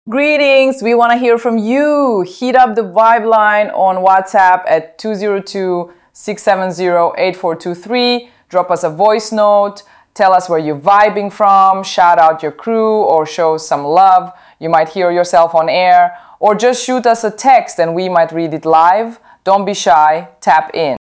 Greetings, we want to hear from you. Heat up the vibe line on WhatsApp at 202-670-8423. Drop us a voice note. Tell us where you're vibing from. Shout out your crew or show some love. You might hear yourself on air. Or just shoot us a text and we might read it live. Don't be shy. Tap in.